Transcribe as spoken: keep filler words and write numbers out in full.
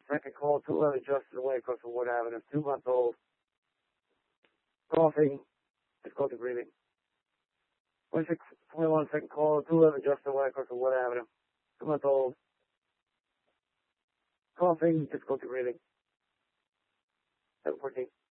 second call, two eleven Justice Way, across from Wood Avenue, two months old. Coughing, difficulty breathing. twenty-six twenty-one, second call, two eleven Justice Way, across from Wood Avenue, two months old. Coughing, difficulty breathing. seven fourteen.